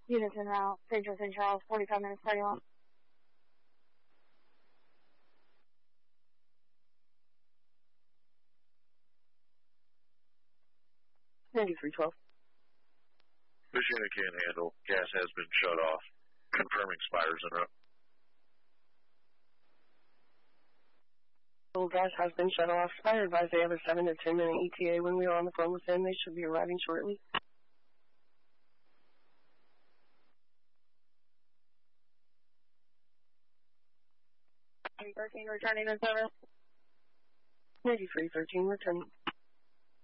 Units en route, St. Charles, 45 minutes starting off. 9312. This unit can't handle. Gas has been shut off. Confirming spires en route. Gas has been shut off. Spire advised they have a 7 to 10 minute ETA when we are on the phone with them. They should be arriving shortly. 13 returning in service. 9313 returning.